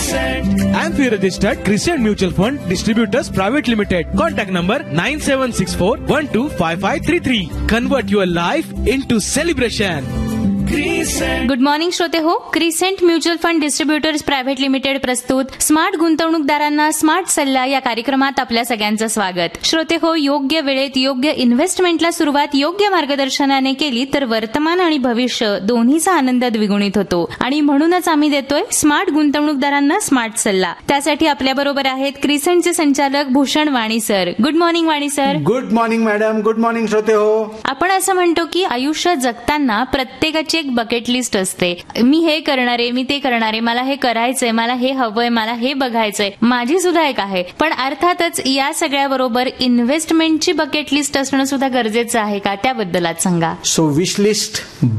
AMFI registered Crescent Mutual Fund Distributors Private Limited. Contact number 9764125533. Convert your life into celebration. Good morning श्रोते हो. Crescent mutual fund distributors private limited प्रस्तुत smart गुंतवणूकदारांना smart सल्ला या कार्यक्रमात आपल्या सगळ्यांचं स्वागत. श्रोते हो, योग्य वेळेत योग्य इन्व्हेस्टमेंटला सुरुवात योग्य मार्गदर्शनाने केली तर वर्तमान आणि भविष्य दोन्हीचा आनंद द्विगुणित होतो. आणि म्हणूनच आम्ही देतोय स्मार्ट गुंतवणूकदारांना स्मार्ट सल्ला. त्यासाठी आपल्याबरोबर आहेत क्रिसेंटचे संचालक भूषण वाणी सर. गुड मॉर्निंग वाणी sir. Good morning madam. Good morning श्रोते हो. आपण असं म्हणतो की आयुष्य जगताना प्रत्येकाची एक बकेट लिस्ट असते. मी हे करणारे, मी ते करणारे, मला हे करायचंय, मला हे हवंय, मला हे बघायचंय. माझी सुद्धा एक आहे. पण अर्थातच या सगळ्याबरोबर इन्व्हेस्टमेंटची बकेट लिस्ट असणं सुद्धा गरजेचं आहे का, त्याबद्दल आज सांगा. So wish list